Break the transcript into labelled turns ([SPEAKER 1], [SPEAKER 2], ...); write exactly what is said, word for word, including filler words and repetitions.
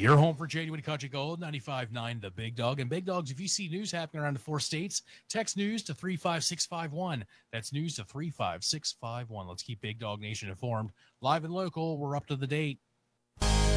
[SPEAKER 1] Your home for J D Country Gold, ninety-five point nine The Big Dog. And Big Dogs, if you see news happening around the four states, text news to three five six five one. That's news to three five six five one. Let's keep Big Dog Nation informed. Live and local, we're up to the date.